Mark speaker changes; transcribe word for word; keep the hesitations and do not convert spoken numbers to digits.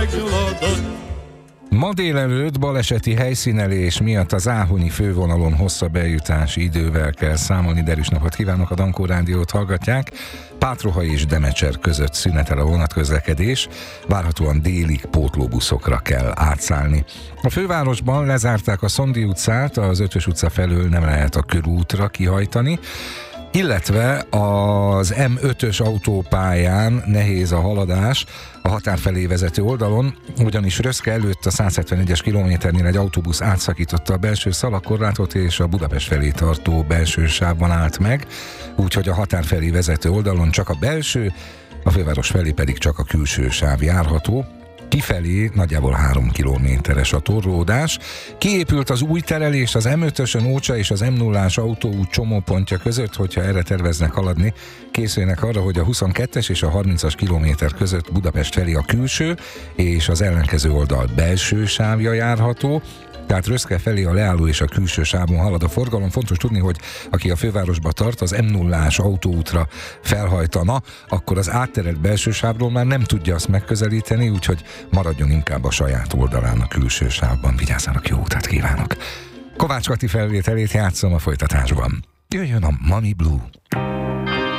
Speaker 1: meggyulladott.
Speaker 2: Ma délelőtt baleseti helyszínelés miatt az áhonyi fővonalon hosszabb eljutási idővel kell számolni. Derűs napot kívánok, a Dankó Rádiót hallgatják. Pátroha és Demecser között szünetel a vonatközlekedés, várhatóan délig pótlóbuszokra kell átszállni. A fővárosban lezárták a Szondi utcát, az Ötvös utca felől nem lehet a körútra kihajtani, illetve az em ötös autópályán nehéz a haladás a határ felé vezető oldalon, ugyanis Röszke előtt a százhetvenegyes kilométernél egy autóbusz átszakította a belső szalagkorlátot, és a Budapest felé tartó belső sávban állt meg, úgyhogy a határ felé vezető oldalon csak a belső, a főváros felé pedig csak a külső sáv járható. Kifelé nagyjából három kilométeres a torlódás. Kiépült az új terelés az em ötösön Ócsa és az em nullás autóút csomópontja között, hogyha erre terveznek haladni. Készüljenek arra, hogy a huszonkettes és a harmincas kilométer között Budapest felé a külső és az ellenkező oldal belső sávja járható. Tehát Röszke felé a leálló és a külső sávon halad a forgalom. Fontos tudni, hogy aki a fővárosba tart, az em nullás autóútra felhajtana, akkor az átterelt belső sávról már nem tudja azt megközelíteni, úgyhogy maradjon inkább a saját oldalán a külső sávban. Vigyázzanak, jó utat kívánok! Kovács Kati felvételét játszom a folytatásban. Jöjjön a Mami Blue!